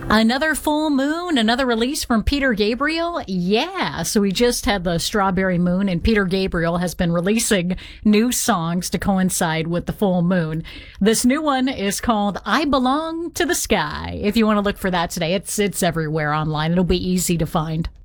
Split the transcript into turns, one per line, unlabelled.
Another full moon, another release from Peter Gabriel. Yeah, so we just had the Strawberry Moon, and Peter Gabriel has been releasing new songs to coincide with the full moon. This new one is called I Belong to the Sky. If you want to look for that today, it's everywhere online. It'll be easy to find.